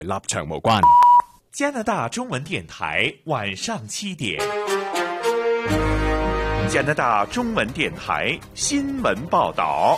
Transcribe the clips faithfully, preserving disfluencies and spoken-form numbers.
立場無關。 加拿大中文電台晚上七點，加拿大中文電台新聞報道。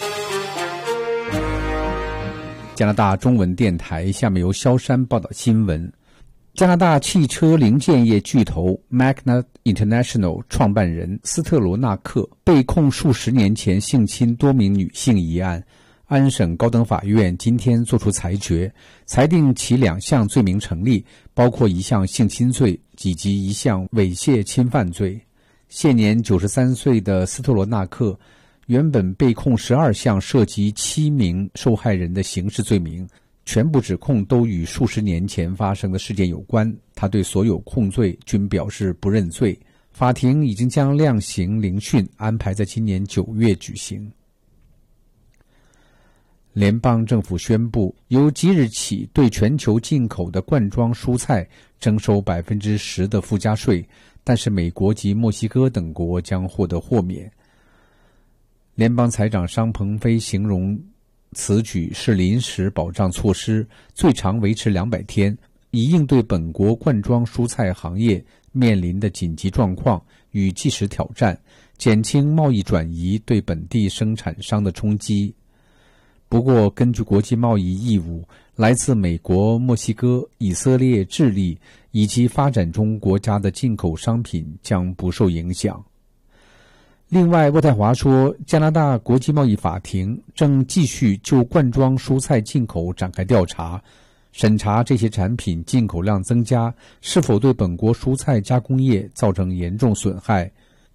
加拿大中文電台下面由蕭山報道新聞。加拿大汽車零件業巨頭 Magna International 創辦人斯特羅納克被控數十年前性侵多名女性一案，安省高等法院今天作出裁決，裁定其兩項罪名成立，包括一項性侵罪以及一項猥褻侵犯罪。現年九十三歲的斯特羅納克原本被控十二項涉及七名受害人的刑事罪名，全部指控都與數十年前發生的事件有關。他對所有控罪均表示不認罪。法庭已經將量刑聆訊安排在今年九月舉行。聯邦政府宣布，由即日起對全球進口的罐裝蔬菜徵收百分之十的附加稅，但是美國及墨西哥等國將獲得豁免。聯邦財長商鵬飛形容此舉是臨時保障措施，最長維持兩百天，以應對本國罐裝蔬菜行業面臨的緊急狀況與即時挑戰，減輕貿易轉移對本地生產商的衝擊。不過，根據國際貿易義務，來自美國、墨西哥、以色列、智利以及發展中國家的進口商品將不受影響。另外，渥太華說，加拿大國際貿易法庭正繼續就罐裝蔬菜進口展開調查，審查這些產品進口量增加是否對本國蔬菜加工業造成嚴重損害。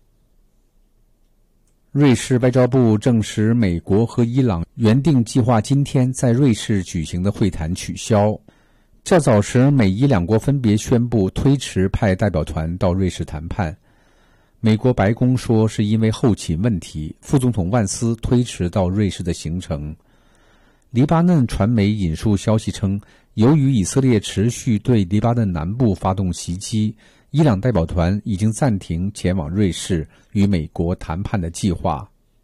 瑞士外交部證實，美國和伊朗原定計劃今天在瑞士舉行的會談取消。較早時，美伊兩國分別宣布推遲派代表團到瑞士談判。美國白宮說是因為後勤問題，副總統萬斯推遲到瑞士的行程。黎巴嫩傳媒引述消息稱，由於以色列持續對黎巴嫩南部發動襲擊，伊朗代表團已經暫停前往瑞士與美國談判的計劃。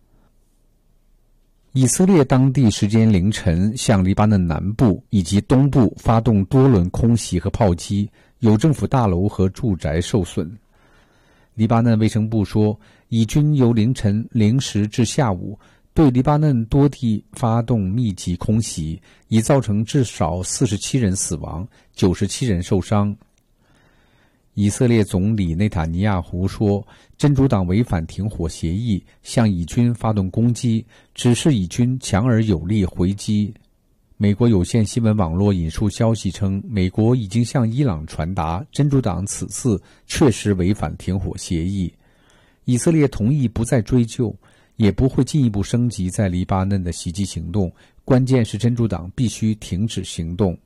以色列當地時間凌晨向黎巴嫩南部以及東部發動多輪空襲和炮擊，有政府大樓和住宅受損。黎巴嫩衛生部說，以軍由凌晨零時至下午對黎巴嫩多地發動密集空襲，已造成至少四十七人死亡，九十七人受傷。以色列總理內塔尼亞胡說，真主黨違反停火協議，向以軍發動攻擊，指示以軍強而有力回擊。美國有線新聞網絡引述消息稱，美國已經向伊朗傳達真主黨此次確實違反停火協議。以色列同意不再追究，也不會進一步升級在黎巴嫩的襲擊行動，關鍵是真主黨必須停止行動。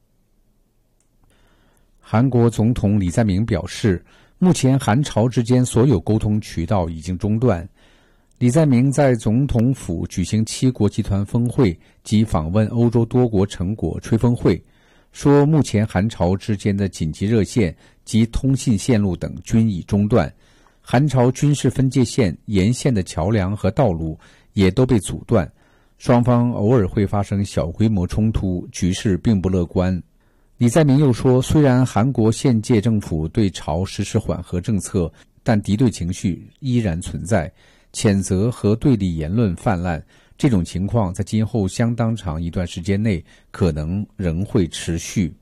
韓國總統李在明表示，目前韓朝之間所有溝通渠道已經中斷。李在明在總統府舉行七國集團峰會及訪問歐洲多國成果吹風會，說目前韓朝之間的緊急熱線及通信線路等均已中斷，韓朝軍事分界線沿線的橋梁和道路也都被阻斷，雙方偶爾會發生小規模衝突，局勢並不樂觀。李在明又說，雖然韓國現屆政府對朝實施緩和政策，但敵對情緒依然存在，譴責和對立言論泛濫，這種情況在今後相當長一段時間內可能仍會持續。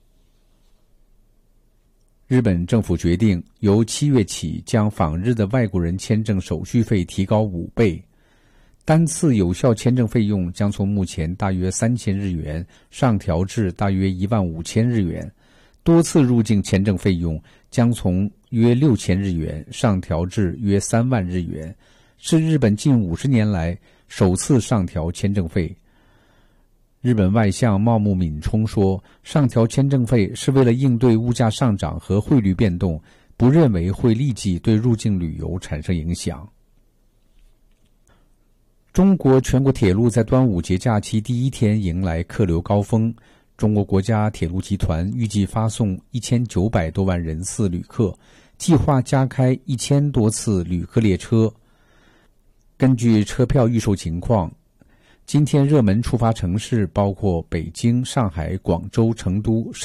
日本政府決定由七月起將訪日的外國人簽證手續費提高五倍，單次有效簽證費用將從目前大約三千日元上調至大約一萬五千日元，多次入境簽證費用將從約六千日元上調至約三萬日元，是日本近五十年來首次上調簽證費。日本外相茂木敏充說，上調簽證費是為了應對物價上漲和匯率變動，不認為會立即對入境旅遊產生影響。中國全國鐵路在端午節假期第一天迎來客流高峰，中國國家鐵路集團預計發送一千九百多萬人次旅客，計劃加開一千多次旅客列車。根據車票預售情況， 今天热门出发城市包括北京、上海、广州、成都、